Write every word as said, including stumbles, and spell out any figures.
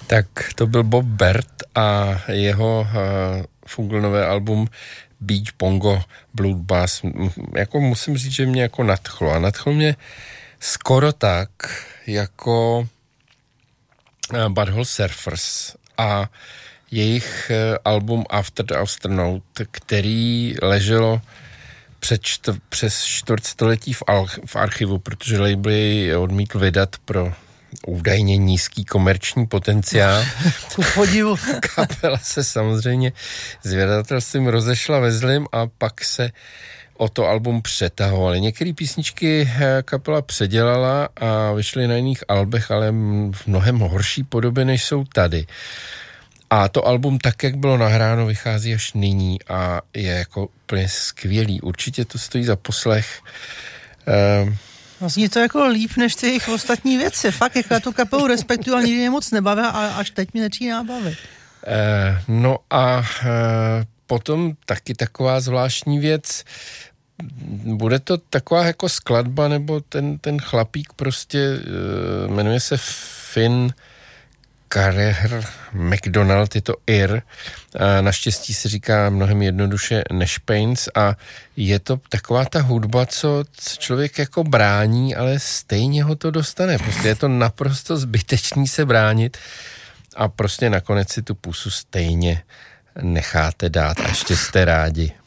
Tak to byl Bob Baird a jeho uh, funglnové album Beach Bongo Bluegrass. Jako musím říct, že mě jako nadchlo. A nadchlo mě skoro tak, jako uh, Butthole Surfers a jejich uh, album After the Astronaut, který leželo před čtv, přes čtvrtstoletí v, al, v archivu, protože label jej odmítl vydat pro údajně nízký komerční potenciál. Ku podivu. Kapela se samozřejmě s vydavatelstvím rozešla ve zlým a pak se o to album přetahovali. Některé písničky kapela předělala a vyšly na jiných albech, ale v mnohem horší podobě, než jsou tady. A to album, tak jak bylo nahráno, vychází až nyní a je jako úplně skvělý. Určitě to stojí za poslech. Ehm, Zní to jako líp než ty jejich ostatní věci. Fakt, jako já tu kapelu respektuju, ale nikdy mě moc nebaví a až teď mi začíná bavit. Eh, no a eh, potom taky taková zvláštní věc. Bude to taková jako skladba, nebo ten, ten chlapík prostě eh, jmenuje se Finn Carrer McDonald, je to Ir. A naštěstí se říká mnohem jednoduše než Pains a je to taková ta hudba, co, co člověk jako brání, ale stejně ho to dostane. Prostě je to naprosto zbytečný se bránit a prostě nakonec si tu pusu stejně necháte dát a ještě jste rádi.